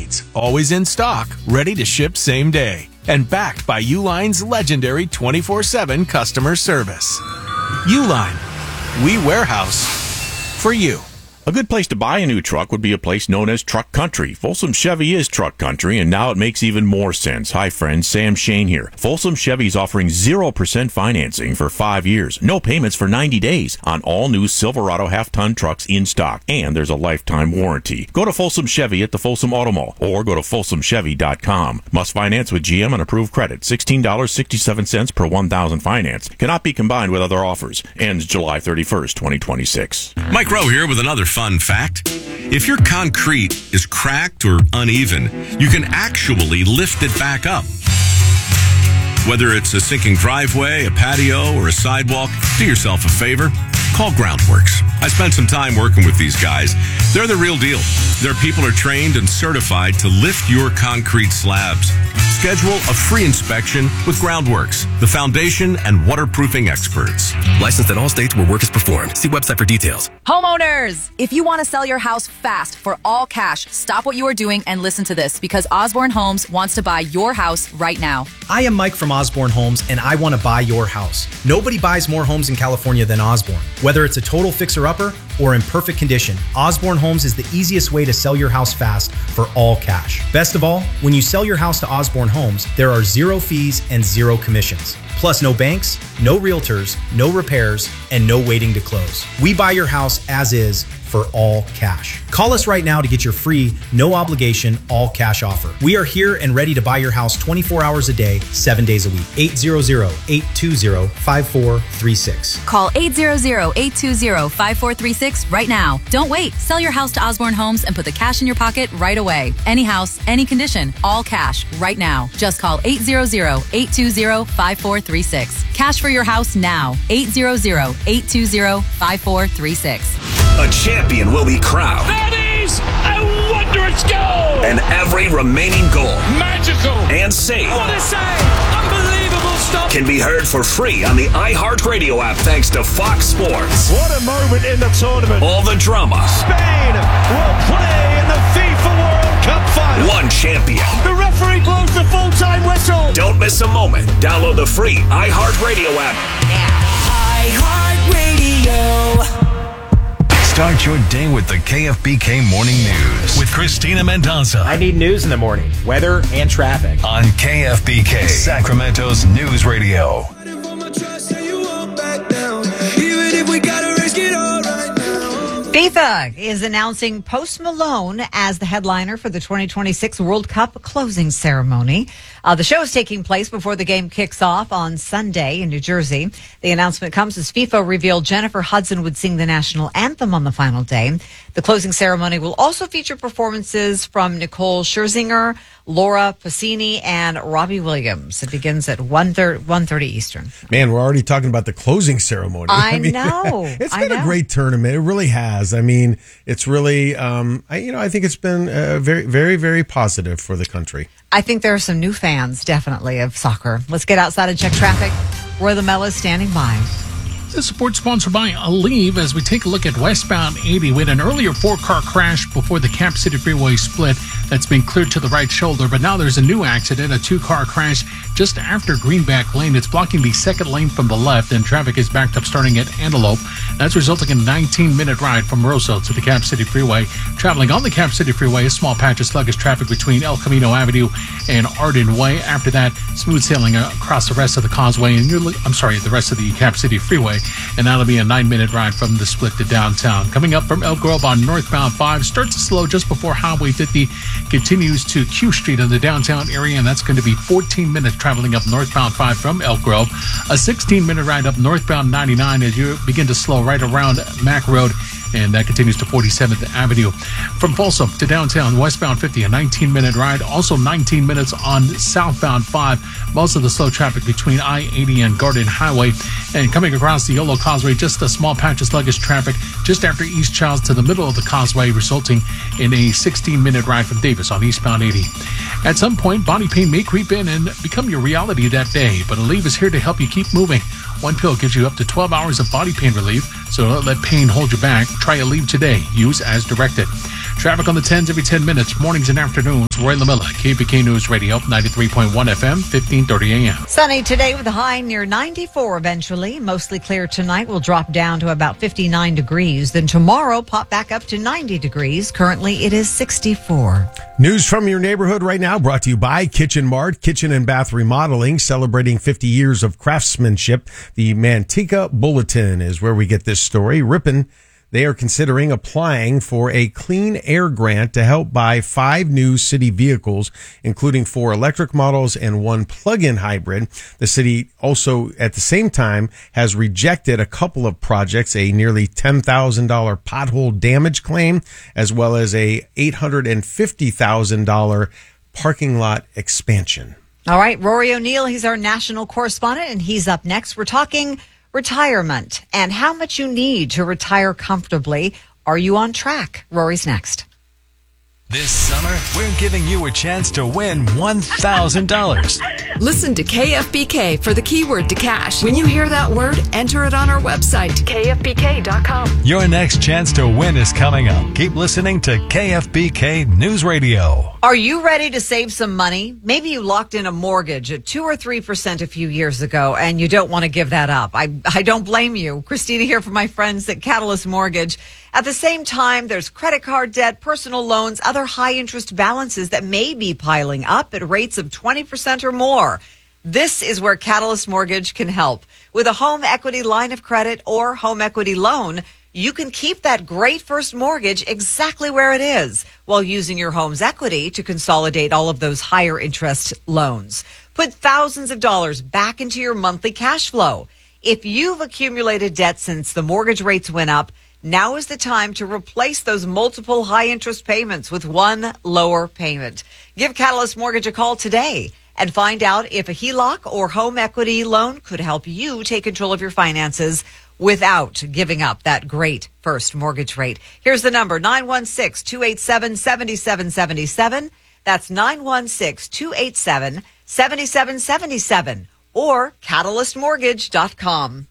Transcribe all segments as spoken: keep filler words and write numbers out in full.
needs, always in stock, ready to ship same day, and backed by Uline's legendary twenty-four seven customer service. Uline, we warehouse for you. A good place to buy a new truck would be a place known as Truck Country. Folsom Chevy is Truck Country, and now it makes even more sense. Hi, friends. Sam Shane here. Folsom Chevy is offering zero percent financing for five years. No payments for ninety days on all new Silverado half-ton trucks in stock. And there's a lifetime warranty. Go to Folsom Chevy at the Folsom Auto Mall or go to folsom chevy dot com. Must finance with G M on approved credit. sixteen dollars and sixty-seven cents per one thousand finance. Cannot be combined with other offers. Ends July thirty-first, twenty twenty-six. Mike Rowe here with another fun fact. If your concrete is cracked or uneven, you can actually lift it back up. Whether it's a sinking driveway, a patio, or a sidewalk, do yourself a favor. Call Groundworks. I spent some time working with these guys. They're the real deal. Their people are trained and certified to lift your concrete slabs. Schedule a free inspection with Groundworks, the foundation and waterproofing experts. Licensed in all states where work is performed. See website for details. Homeowners, if you want to sell your house fast for all cash, stop what you are doing and listen to this, because Osborne Homes wants to buy your house right now. I am Mike from Osborne Homes, and I want to buy your house. Nobody buys more homes in California than Osborne. Whether it's a total fixer-upper or in perfect condition, Osborne Homes is the easiest way to sell your house fast for all cash. Best of all, when you sell your house to Osborne Homes, there are zero fees and zero commissions. Plus no banks, no realtors, no repairs, and no waiting to close. We buy your house as is for all cash. Call us right now to get your free, no obligation, all cash offer. We are here and ready to buy your house twenty-four hours a day, seven days a week. eight hundred, eight two zero, five four three six. Call eight hundred, eight two zero, five four three six right now. Don't wait. Sell your house to Osborne Homes and put the cash in your pocket right away. Any house, any condition, all cash right now. Just call eight hundred, eight two zero, five four three six. Cash for your house now. eight hundred, eight two zero, five four three six. A champion will be crowned. That is a wondrous goal! And every remaining goal, magical and save, what a save! Unbelievable stuff! Can be heard for free on the iHeartRadio app thanks to Fox Sports. What a moment in the tournament! All the drama. Spain will play in the FIFA World Cup final. One champion. The referee blows the full-time whistle. Don't miss a moment. Download the free iHeartRadio app now. iHeartRadio. Start your day with the K F B K Morning News with Christina Mendoza. I need news in the morning, weather and traffic. On K F B K, Sacramento's News Radio. FIFA is announcing Post Malone as the headliner for the twenty twenty-six World Cup closing ceremony. Uh, the show is taking place before the game kicks off on Sunday in New Jersey. The announcement comes as FIFA revealed Jennifer Hudson would sing the national anthem on the final day. The closing ceremony will also feature performances from Nicole Scherzinger, Laura Pausini, and Robbie Williams. It begins at one thirty Eastern. Man, we're already talking about the closing ceremony. I, I mean, know. It's I been know. a great tournament. It really has. I mean, it's really, um, I, you know, I think it's been uh, very, very, very positive for the country. I think there are some new fans, definitely, of soccer. Let's get outside and check traffic. Roy LaMella is standing by. This support sponsored by Aleve as we take a look at westbound eighty. We had an earlier four-car crash before the Cap City Freeway split that's been cleared to the right shoulder, but now there's a new accident, a two-car crash just after Greenback Lane. It's blocking the second lane from the left, and traffic is backed up starting at Antelope. That's resulting in a nineteen-minute ride from Roseau to the Cap City Freeway. Traveling on the Cap City Freeway, a small patch of sluggish traffic between El Camino Avenue and Arden Way. After that, smooth sailing across the rest of the causeway, and you're, I'm sorry, the rest of the Cap City Freeway. And that'll be a nine-minute ride from the split to downtown. Coming up from Elk Grove on northbound five, starts to slow just before Highway fifty, continues to Q Street in the downtown area, and that's going to be fourteen minutes traveling up northbound five from Elk Grove. A sixteen-minute ride up northbound ninety-nine as you begin to slow right around Mack Road, and that continues to forty-seventh Avenue. From Folsom to downtown, westbound fifty, a nineteen-minute ride. Also nineteen minutes on southbound five. Most of the slow traffic between I eighty and Garden Highway. And coming across the Yolo Causeway, just a small patch of sluggish traffic just after East Charles to the middle of the causeway, resulting in a sixteen-minute ride from Davis on eastbound eighty. At some point, body pain may creep in and become your reality that day, but Aleve is here to help you keep moving. One pill gives you up to twelve hours of body pain relief, so don't let pain hold you back. Try Aleve today. Use as directed. Traffic on the tens every ten minutes, mornings and afternoons. Roy LaMilla, K F B K News Radio, ninety-three point one F M, fifteen thirty A M. Sunny today with a high near ninety-four eventually. Mostly clear tonight. Will drop down to about fifty-nine degrees. Then tomorrow, pop back up to ninety degrees. Currently, it is sixty-four. News from your neighborhood right now brought to you by Kitchen Mart, Kitchen and Bath Remodeling, celebrating fifty years of craftsmanship. The Manteca Bulletin is where we get this story. Ripon, they are considering applying for a clean air grant to help buy five new city vehicles, including four electric models and one plug-in hybrid. The city also, at the same time, has rejected a couple of projects, a nearly ten thousand dollars pothole damage claim, as well as a eight hundred fifty thousand dollars parking lot expansion. All right, Rory O'Neill, he's our national correspondent, and he's up next. We're talking retirement and how much you need to retire comfortably. Are you on track? Rory's next. This summer, we're giving you a chance to win one thousand dollars. Listen to K F B K for the keyword to cash. When you hear that word, enter it on our website, K F B K dot com. Your next chance to win is coming up. Keep listening to K F B K News Radio. Are you ready to save some money? Maybe you locked in a mortgage at two or three percent a few years ago, and you don't want to give that up. I, I don't blame you. Christina here from my friends at Catalyst Mortgage. At the same time, there's credit card debt, personal loans, other high interest balances that may be piling up at rates of twenty percent or more. This is where Catalyst Mortgage can help. With a home equity line of credit or home equity loan, you can keep that great first mortgage exactly where it is while using your home's equity to consolidate all of those higher interest loans. Put thousands of dollars back into your monthly cash flow. If you've accumulated debt since the mortgage rates went up, now is the time to replace those multiple high-interest payments with one lower payment. Give Catalyst Mortgage a call today and find out if a H E L O C or home equity loan could help you take control of your finances without giving up that great first mortgage rate. Here's the number, nine one six, two eight seven, seven seven seven seven. That's nine one six, two eight seven, seven seven seven seven or catalyst mortgage dot com.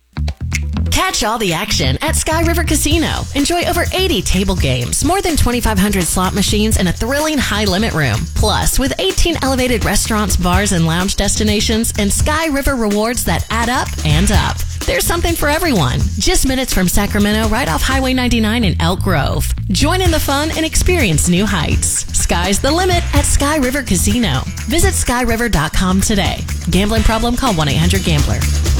Catch all the action at Sky River Casino. Enjoy over eighty table games, more than twenty-five hundred slot machines, and a thrilling high-limit room. Plus, with eighteen elevated restaurants, bars, and lounge destinations, and Sky River rewards that add up and up. There's something for everyone. Just minutes from Sacramento, right off Highway ninety-nine in Elk Grove. Join in the fun and experience new heights. Sky's the limit at Sky River Casino. Visit sky river dot com today. Gambling problem? Call one eight hundred gambler.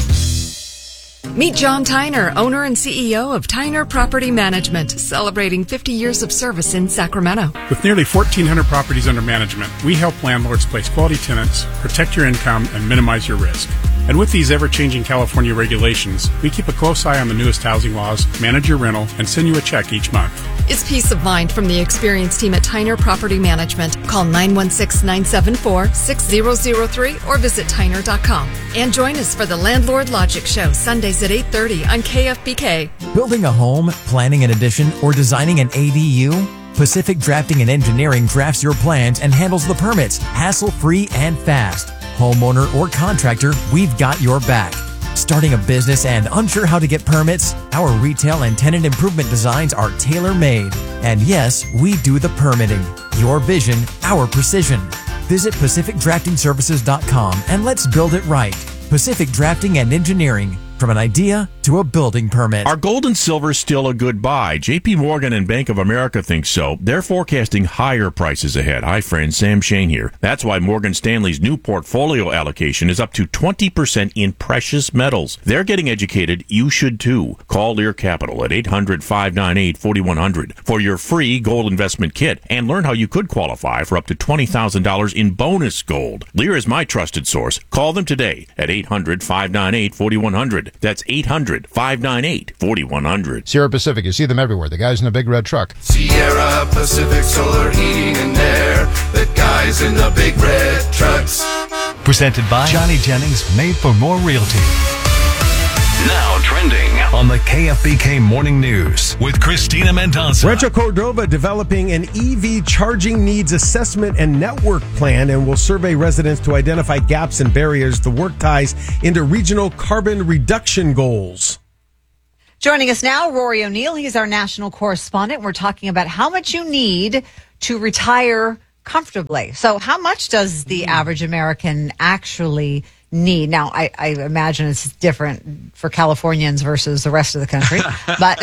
Meet John Tyner, owner and C E O of Tyner Property Management, celebrating fifty years of service in Sacramento. With nearly fourteen hundred properties under management, we help landlords place quality tenants, protect your income, and minimize your risk. And with these ever-changing California regulations, we keep a close eye on the newest housing laws, manage your rental, and send you a check each month. It's peace of mind from the experienced team at Tyner Property Management. Call nine one six, nine seven four, six zero zero three or visit tyner dot com. And join us for the Landlord Logic Show, Sundays at eight thirty on K F B K. Building a home, planning an addition, or designing an A D U? Pacific Drafting and Engineering drafts your plans and handles the permits, hassle-free and fast. Homeowner or contractor, we've got your back. Starting a business and unsure how to get permits? Our retail and tenant improvement designs are tailor-made. And yes, we do the permitting. Your vision, our precision. Visit pacific drafting services dot com and let's build it right. Pacific Drafting and Engineering. From an idea to a building permit. Are gold and silver still a good buy? J P Morgan and Bank of America think so. They're forecasting higher prices ahead. Hi, friends. Sam Shane here. That's why Morgan Stanley's new portfolio allocation is up to twenty percent in precious metals. They're getting educated. You should too. Call Lear Capital at eight hundred, five nine eight, four one zero zero for your free gold investment kit and learn how you could qualify for up to twenty thousand dollars in bonus gold. Lear is my trusted source. Call them today at eight hundred, five nine eight, four one zero zero. That's eight hundred, five nine eight, four one zero zero. Sierra Pacific, you see them everywhere. The guys in the big red truck. Sierra Pacific Solar Heating and Air. The guys in the big red trucks. Presented by Johnny Jennings, Made for More Realty. Now trending on the K F B K Morning News with Christina Mendoza. Rancho Cordova developing an E V charging needs assessment and network plan and will survey residents to identify gaps and barriers. The work ties into regional carbon reduction goals. Joining us now, Rory O'Neill. He's our national correspondent. We're talking about how much you need to retire comfortably. So how much does the average American actually need? Now, I, I imagine it's different for Californians versus the rest of the country. but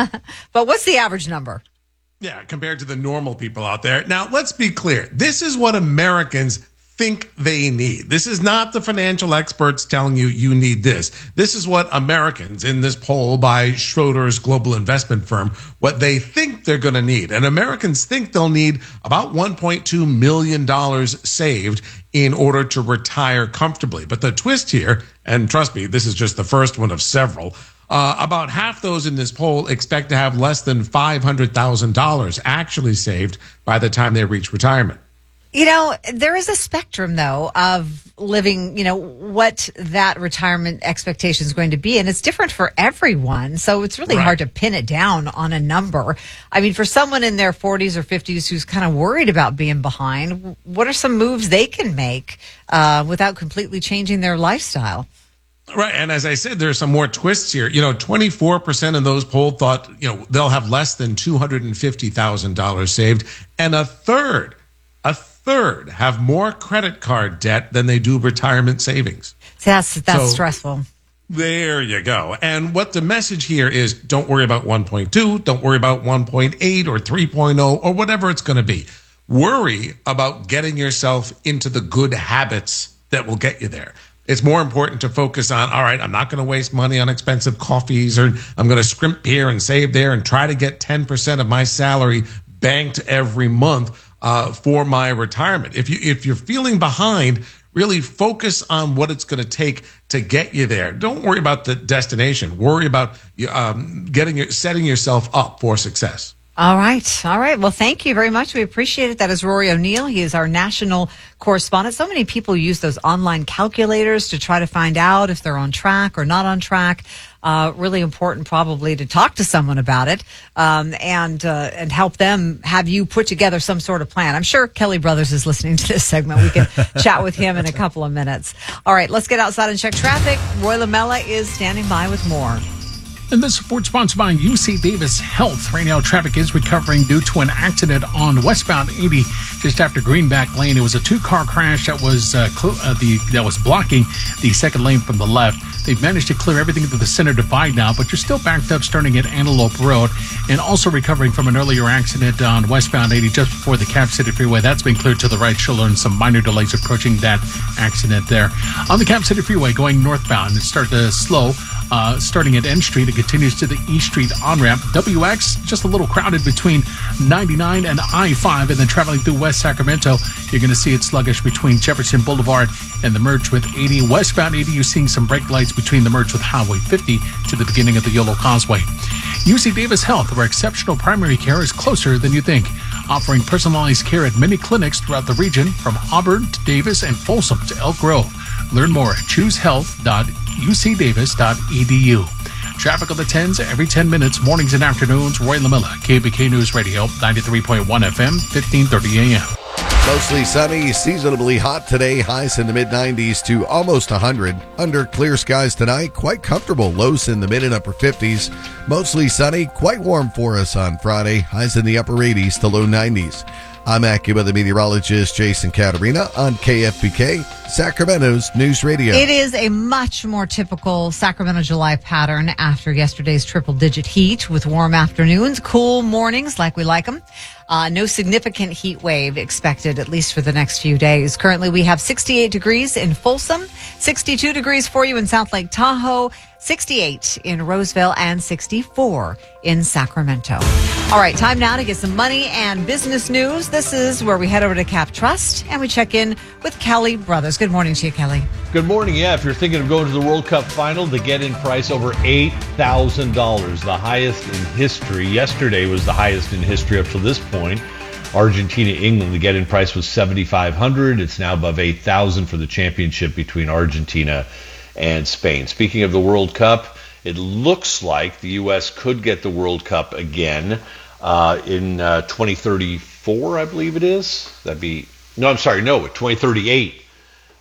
but what's the average number? Yeah, compared to the normal people out there. Now, let's be clear. This is what Americans think they need. This is not the financial experts telling you you need this. This is what Americans in this poll by Schroders Global Investment Firm, what they think they're going to need. And Americans think they'll need about one point two million dollars saved in order to retire comfortably. But the twist here, and trust me, this is just the first one of several, uh, about half those in this poll expect to have less than five hundred thousand dollars actually saved by the time they reach retirement. You know, there is a spectrum, though, of living, you know, what that retirement expectation is going to be. And it's different for everyone. So it's really Right. hard to pin it down on a number. I mean, for someone in their forties or fifties who's kind of worried about being behind, what are some moves they can make uh, without completely changing their lifestyle? Right. And as I said, there's some more twists here. You know, twenty-four percent of those polled thought, you know, they'll have less than two hundred fifty thousand dollars saved. And a third, a third have more credit card debt than they do retirement savings. That's, that's So- stressful. There you go. And what the message here is, don't worry about one point two, don't worry about one point eight or three point oh or whatever it's going to be. Worry about getting yourself into the good habits that will get you there. It's more important to focus on, all right, I'm not going to waste money on expensive coffees, or I'm going to scrimp here and save there and try to get ten percent of my salary banked every month uh, for my retirement. If you, if you're feeling behind, really focus on what it's going to take to get you there. Don't worry about the destination. Worry about um, getting your, setting yourself up for success. All right. All right. Well, thank you very much. We appreciate it. That is Rory O'Neill. He is our national correspondent. So many people use those online calculators to try to find out if they're on track or not on track. Uh, really important probably to talk to someone about it um, and uh, and help them have you put together some sort of plan. I'm sure Kelly Brothers is listening to this segment. We can chat with him in a couple of minutes. All right. Let's get outside and check traffic. Roy Lamella is standing by with more. And this report sponsored by U C Davis Health. Right now, traffic is recovering due to an accident on westbound eighty just after Greenback Lane. It was a two-car crash that was uh, cl- uh, the that was blocking the second lane from the left. They've managed to clear everything to the center divide now, but you're still backed up starting at Antelope Road, and also recovering from an earlier accident on westbound eighty just before the Cap City Freeway. That's been cleared to the right shoulder, and some minor delays approaching that accident there. On the Cap City Freeway going northbound, it started to slow. Uh, starting at N Street, it continues to the East Street on-ramp. W X, just a little crowded between ninety-nine and I five, and then traveling through West Sacramento, you're going to see it sluggish between Jefferson Boulevard and the merge with eighty. Westbound eighty, you're seeing some brake lights between the merge with Highway fifty to the beginning of the Yolo Causeway. U C Davis Health, where exceptional primary care is closer than you think. Offering personalized care at many clinics throughout the region, from Auburn to Davis and Folsom to Elk Grove. Learn more at choose health dot u c davis dot e d u. Traffic on the tens every ten minutes, mornings and afternoons. Roy Lamella, K B K News Radio, ninety-three point one F M, fifteen thirty A M. Mostly sunny, seasonably hot today, highs in the mid nineties to almost one hundred. Under clear skies tonight, quite comfortable, lows in the mid and upper fifties. Mostly sunny, quite warm for us on Friday, highs in the upper eighties to low nineties. I'm AccuWeather meteorologist Jason Caterina on K F B K, Sacramento's News Radio. It is a much more typical Sacramento July pattern after yesterday's triple-digit heat with warm afternoons, cool mornings like we like them. Uh, no significant heat wave expected, at least for the next few days. Currently, we have sixty-eight degrees in Folsom, sixty-two degrees for you in South Lake Tahoe, sixty-eight in Roseville, and sixty-four in Sacramento. All right, time now to get some money and business news. This is where we head over to Cap Trust and we check in with Kelly Brothers. Good morning to you, Kelly. Good morning. Yeah, if you're thinking of going to the World Cup final, the get-in price over eight thousand dollars, the highest in history. Yesterday was the highest in history up to this point. Argentina, England, the get-in price was seventy-five hundred dollars. It's now above eight thousand dollars for the championship between Argentina and Spain. Speaking of the World Cup, it looks like the U S could get the World Cup again uh, in uh, twenty thirty-four, I believe it is. That'd be, no, I'm sorry, no, twenty thirty-eight.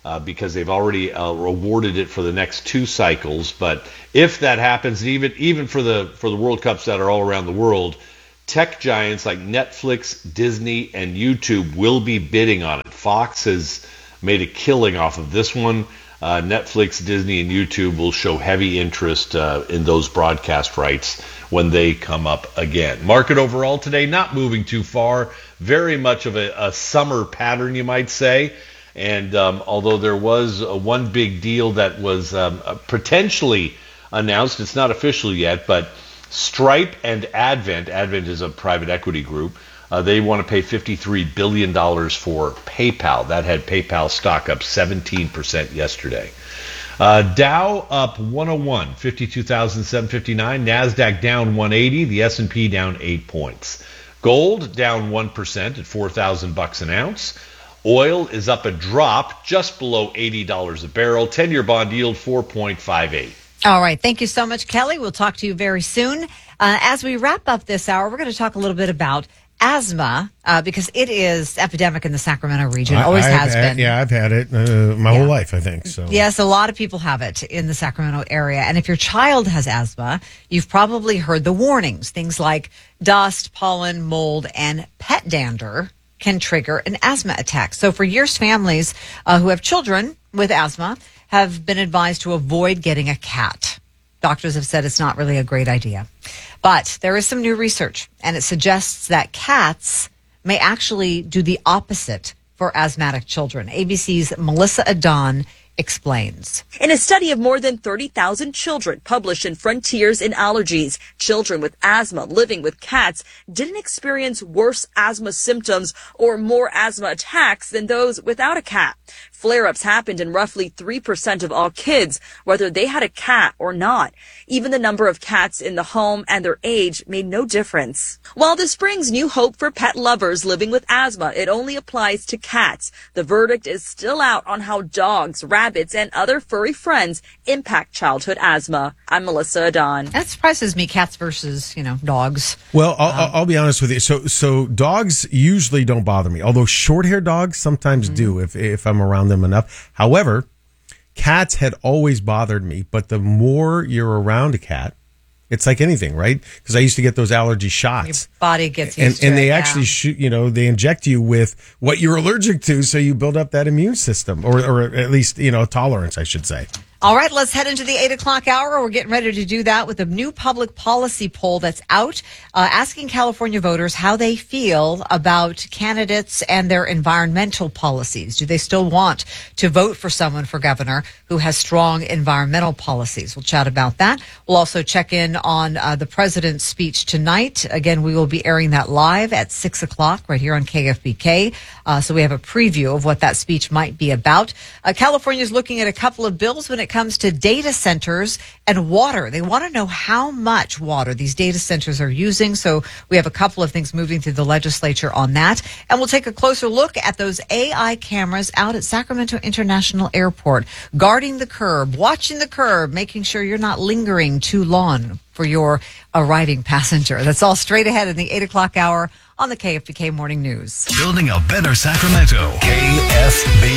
uh, because they've already uh, awarded it for the next two cycles. But if that happens, even even for the for the World Cups that are all around the world, tech giants like Netflix, Disney, and YouTube will be bidding on it. Fox has made a killing off of this one. Uh, Netflix, Disney, and YouTube will show heavy interest uh, in those broadcast rights when they come up again. Market overall today, not moving too far. Very much of a, a summer pattern, you might say. And um, although there was uh, one big deal that was um, uh, potentially announced, it's not official yet, but Stripe and Advent, Advent is a private equity group, Uh, they want to pay fifty-three billion dollars for PayPal. That had PayPal stock up seventeen percent yesterday. Uh, Dow up one oh one, fifty-two thousand seven hundred fifty-nine. NASDAQ down one eighty. The S and P down eight points. Gold down one percent at four thousand bucks an ounce. Oil is up a drop just below eighty dollars a barrel. ten-year bond yield four point five eight. All right. Thank you so much, Kelly. We'll talk to you very soon. Uh, as we wrap up this hour, we're going to talk a little bit about asthma, uh, because it is epidemic in the Sacramento region. I, Always I've has had, been. Yeah, I've had it uh, my Yeah. whole life, I think. So Yes, a lot of people have it in the Sacramento area. And if your child has asthma, you've probably heard the warnings. Things like dust, pollen, mold, and pet dander can trigger an asthma attack. So for years, families uh, who have children with asthma have been advised to avoid getting a cat. Doctors have said it's not really a great idea. But there is some new research, and it suggests that cats may actually do the opposite for asthmatic children. A B C's Melissa Adon explains. In a study of more than thirty thousand children published in Frontiers in Allergies, children with asthma living with cats didn't experience worse asthma symptoms or more asthma attacks than those without a cat. Flare-ups happened in roughly three percent of all kids, whether they had a cat or not. Even the number of cats in the home and their age made no difference. While this brings new hope for pet lovers living with asthma, it only applies to cats. The verdict is still out on how dogs, rabbits, and other furry friends impact childhood asthma. I'm Melissa Adon. That surprises me, cats versus, you know, dogs. Well, I'll, Um, I'll- I'll be honest with you. So, so dogs usually don't bother me, although short-haired dogs sometimes Mm-hmm. do if if I'm around them enough. However, cats had always bothered me, but the more you're around a cat, it's like anything, right? Because I used to get those allergy shots. Body gets And, used to and it, they yeah. actually shoot, you know, they inject you with what you're allergic to, so you build up that immune system, or, or at least, you know, tolerance, I should say. All right, let's head into the eight o'clock hour. We're getting ready to do that with a new public policy poll that's out, uh, asking California voters how they feel about candidates and their environmental policies. Do they still want to vote for someone for governor who has strong environmental policies? We'll chat about that. We'll also check in on uh, the president's speech tonight. Again, we will be airing that live at six o'clock right here on K F B K. Uh, so we have a preview of what that speech might be about. Uh, California is looking at a couple of bills when it comes to data centers and water. They want to know how much water these data centers are using. So we have a couple of things moving through the legislature on that. And we'll take a closer look at those A I cameras out at Sacramento International Airport, guarding the curb, watching the curb, making sure you're not lingering too long for your arriving passenger. That's all straight ahead in the eight o'clock hour on the K F B K Morning News. Building a better Sacramento. K F B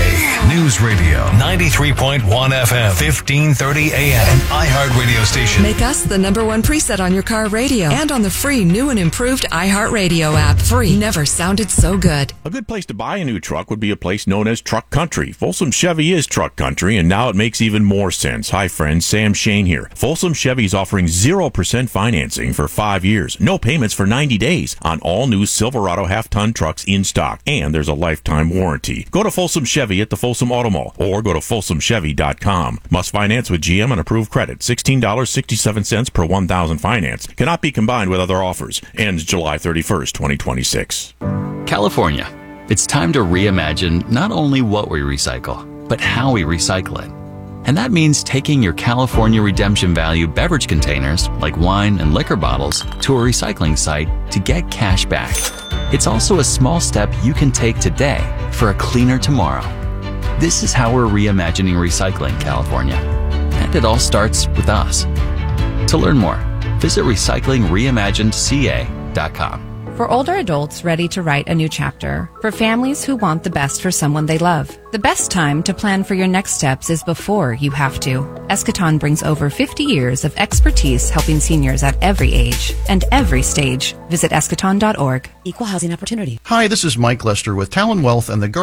K News Radio. ninety-three point one F M. fifteen thirty A M. An iHeart radio station. Make us the number one preset on your car radio and on the free new and improved iHeartRadio app. Free never sounded so good. A good place to buy a new truck would be a place known as Truck Country. Folsom Chevy is Truck Country, and now it makes even more sense. Hi, friends. Sam Shane here. Folsom Chevy is offering zero percent financing for five years. No payments for ninety days on all new Silverado half-ton trucks in stock. And there's a lifetime warranty. Go to Folsom Chevy at the Folsom Auto Mall or go to folsom chevy dot com. Must finance with G M and approved credit. sixteen dollars and sixty-seven cents per one thousand finance. Cannot be combined with other offers. Ends July thirty-first, twenty twenty-six. California. It's time to reimagine not only what we recycle, but how we recycle it. And that means taking your California Redemption Value beverage containers, like wine and liquor bottles, to a recycling site to get cash back. It's also a small step you can take today for a cleaner tomorrow. This is how we're reimagining recycling California. And it all starts with us. To learn more, visit recycling reimagined c a dot com. For older adults ready to write a new chapter. For families who want the best for someone they love. The best time to plan for your next steps is before you have to. Eschaton brings over fifty years of expertise helping seniors at every age and every stage. Visit eschaton dot org. Equal housing opportunity. Hi, this is Mike Lester with Talon Wealth and the Gar-